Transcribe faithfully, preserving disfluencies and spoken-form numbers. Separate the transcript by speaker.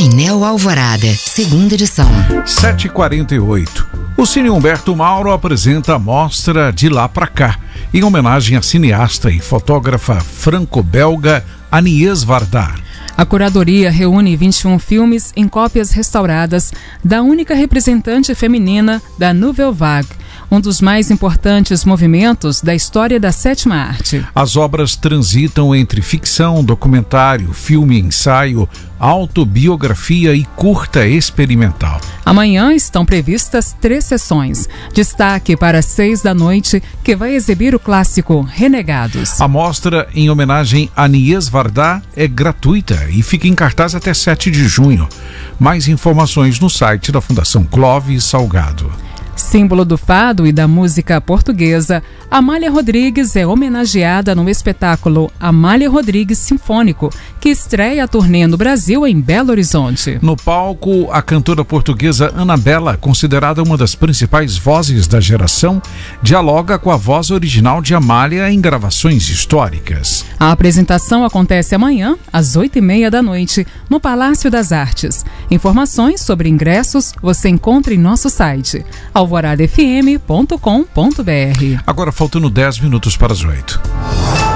Speaker 1: Painel Alvorada, segunda edição.
Speaker 2: sete e quarenta e oito. O Cine Humberto Mauro apresenta a mostra De Lá Pra Cá, em homenagem à cineasta e fotógrafa franco-belga Agnès Varda.
Speaker 3: A curadoria reúne vinte e um filmes em cópias restauradas da única representante feminina da Nouvelle Vague, um dos mais importantes movimentos da história da sétima arte.
Speaker 2: As obras transitam entre ficção, documentário, filme, ensaio, autobiografia e curta experimental.
Speaker 3: Amanhã estão previstas três sessões. Destaque para as seis da noite, que vai exibir o clássico Renegados.
Speaker 2: A mostra, em homenagem a Agnès Varda, é gratuita e fica em cartaz até sete de junho. Mais informações no site da Fundação Clóvis Salgado.
Speaker 3: Símbolo do fado e da música portuguesa, Amália Rodrigues é homenageada no espetáculo Amália Rodrigues Sinfônico, que estreia a turnê no Brasil em Belo Horizonte.
Speaker 2: No palco, a cantora portuguesa Anabela, considerada uma das principais vozes da geração, dialoga com a voz original de Amália em gravações históricas.
Speaker 3: A apresentação acontece amanhã, às oito e meia da noite, no Palácio das Artes. Informações sobre ingressos você encontra em nosso site alvorada f m ponto com ponto b r.
Speaker 2: Agora faltando dez minutos para as oito.